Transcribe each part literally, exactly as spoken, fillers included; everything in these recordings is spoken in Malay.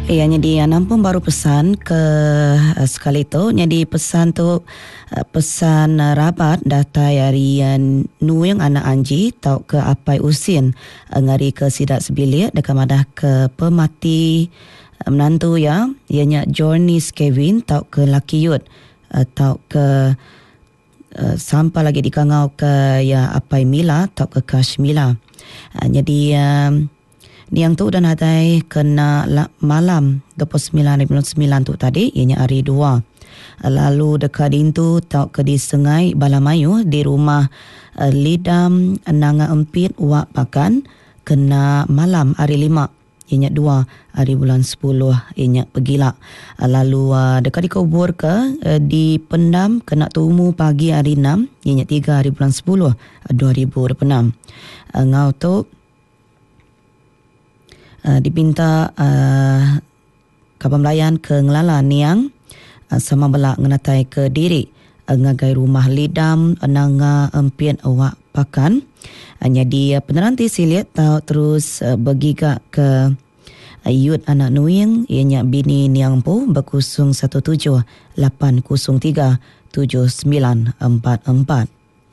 Ya, jadi nampung baru pesan ke uh, sekali tu. Jadi pesan tu uh, pesan uh, rabat data hari uh, nu yang anak anji tau ke apai usin uh, ngari ke sidak sebilik dekat madah ke pemati uh, menantu ya. Ianya Jornis Kevin tau ke laki yut uh, tau ke uh, sampai lagi dikangau ke ya apai Mila tau ke Kash Mila. Uh, jadi uh, ni yang tu dan hadai kena malam dua puluh sembilan bulan sembilan tu tadi, ianya hari dua. Lalu dekat itu tau ke di Sengai Balamayu di rumah uh, Lidam Nanga Empit Wak Pakan kena malam hari lima. Ianya dua hari bulan sepuluh ianya pergila. Lalu uh, dekat dikubur ke uh, di Pendam kena tumu pagi hari enam, ianya tiga hari bulan sepuluh dua ribu dua puluh enam. Uh, ngau tu Uh, dipinta uh, kapal melayan ke Ngelala Niang uh, sama belak ngenatai ke diri uh, ngagai rumah Lidam Nanga Empien Awak Pakan. Uh, jadi uh, peneranti silit tau terus uh, bergigak ke uh, yut anak Nuying ianya bini Niang Po berkusung satu tujuh lapan kosong tiga tujuh sembilan empat empat.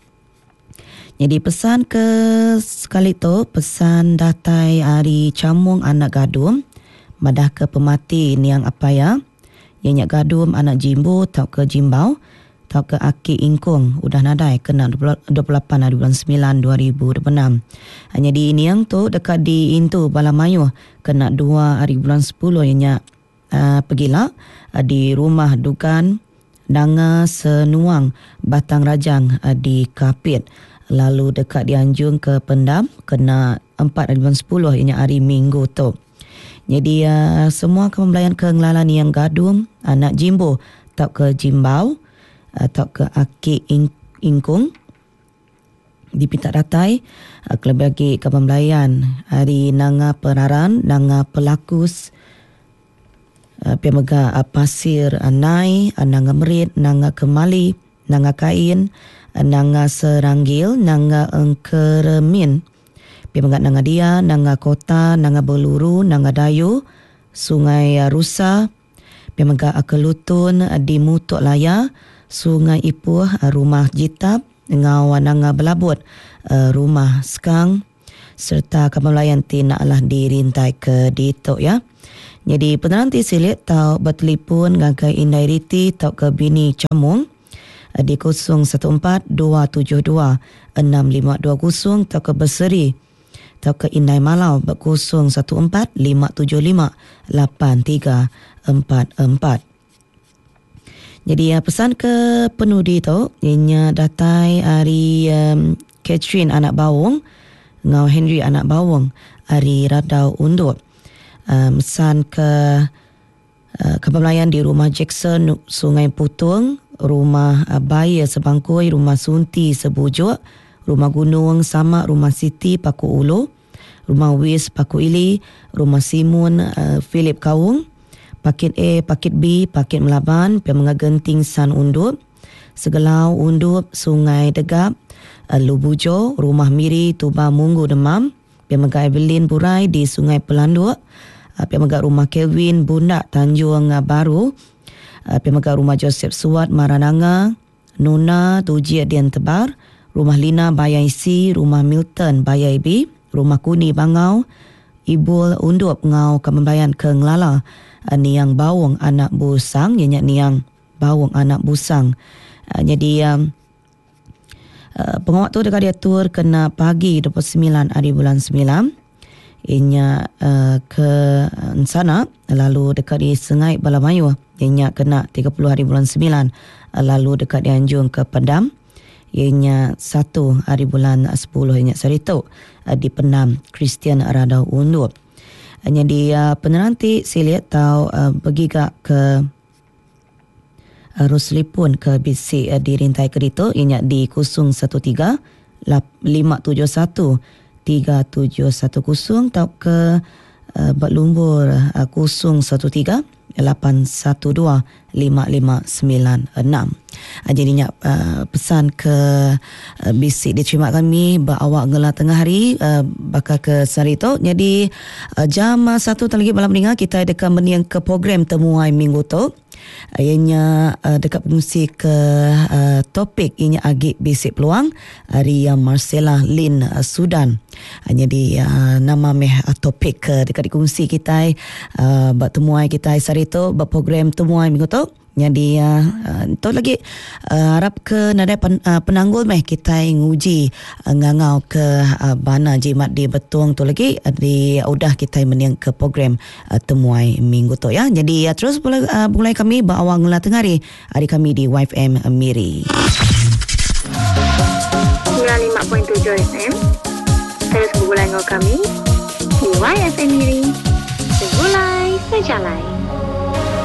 Jadi pesan ke sekali tu, pesan datai hari camung anak gadum, madah ke pemati Niang Apaya, ianya gadum anak Jimbo, tau ke Jimbau, tau ke Aki Ingkung, udah nadai kena dua puluh lapan hari bulan sembilan dua ribu dua puluh enam. Hanya di Niang tu dekat di Intu Balamayu, kena dua hari bulan sepuluh, ianya uh, pergila uh, di rumah Dugan, Nanga Senuang, Batang Rajang uh, di Kapit. Lalu dekat dianjung ke Pendam kena empat hari bulan sepuluh, ianya hari Minggu tu. Jadi uh, semua kepembelayan ke Ngelala Niang Gadum anak Jimbo tau ke Jimbau uh, tau ke Aki Ing- Ingkung dipinta datai uh, kelebih lagi kepembelayan hari Nanga Peraran, Nanga Pelakus, uh, Piamega uh, Pasir Anai, uh, Nanga Merit, Nanga Kemali, Nanga Kain, Nanga Seranggil, Nanga Engkeremin, Piamangat Nanga Dia, Nanga Kota, Nanga Beluru, Nanga Dayu, Sungai Rusa, Piamangat Akelutun di Mutuk Laya, Sungai Ipuh, Rumah Jitab, Ngau Nanga Belabut, Rumah Skang, serta Kamalayan tinaklah dirintai ke Ditok ya. Jadi peneranti silit tau bertelefon ngagai Indai Riti tau ke bini Camung di kosong satu empat dua tujuh dua enam lima dua kosong tau ke Berseri tau ke Indai Malau berkosong satu empat lima tujuh lima lapan tiga empat empat. Jadi ya, pesan ke penudi tu ianya datai hari um, Catherine anak Bawang, Ngau Henry anak Bawang, hari Radau Undur. Um, pesan ke uh, kepembelayan di rumah Jackson Sungai Putung, rumah uh, Bayer Sebangkoi, rumah Sunti Sebujuk, rumah Gunung Sama, rumah Siti Paku Ulu, rumah Wis Paku Ili, rumah Simun uh, Philip Kawung, Pakit A, Pakit B, Pakit Melaban, Piamangat Genting San Undup, Segelau Undup, Sungai Degap, uh, Lubujo, rumah Miri Tuba Munggu Demam, Piamangat Evelyn Burai di Sungai Pelanduk, uh, Piamangat rumah Kevin Bundak Tanjung uh, Baru, Uh, Piamangat rumah Joseph Suat Marananga, Nona Tuji Dian Tebar, rumah Lina Bayai C, rumah Milton Bayai B, rumah Kuni Bangau, Ibul Undup Ngau Kemembayan ke Ngelala, uh, Niang Bawang anak Busang, ianya Niang Bawang anak Busang. Uh, jadi um, uh, pengawak tu dekat dia tur kena pagi dua puluh sembilan hari bulan sembilan, ianya uh, ke sana, lalu dekat di Sengai Balamayu ianya kena tiga puluh hari bulan sembilan, lalu dekat dianjung ke Pendam ianya satu hari bulan sepuluh, ianya Seritok di Pendam Kristian Radau Undur. Jadi uh, peneranti silit tau uh, bergigak ke uh, Ruslipun ke B C uh, di Rintai Kerito ianya di kosong satu tiga lima tujuh satu tiga tujuh satu kosong tau ke uh, Bat Lumbur uh, kosong satu tiga lapan satu dua lima lima sembilan enam. Jadinya uh, pesan ke uh, bisik diterima kami bahawa ngela tengah hari uh, bakal ke Sarito. Jadi uh, jam uh, satu lagi malam dengar kita dekat meniang ke program temuai minggu tu. Ianya uh, dekat mengungsi ke uh, topik ianya agik bisik peluang Ria Marcella Lin uh, Sudan. Uh, jadi uh, nama meh uh, topik uh, dekat dikongsi kita uh, buat temuai kita Sarito buat program temuai minggu tu. Jadi uh, uh, tu lagi uh, harap ke nadai pen, uh, penanggul meh kita nguji uh, ngangau ke uh, bana jimat di betung tu lagi uh, di uh, udah kita meniang ke program uh, temuai minggu tu ya. Jadi uh, terus mulai, uh, mulai kami bawa ngela tengari hari kami di Y F M Miri sembilan puluh lima perpuluhan tujuh F M. Terus bergulai dengan kami di Y F M Miri. Segulai sejalai.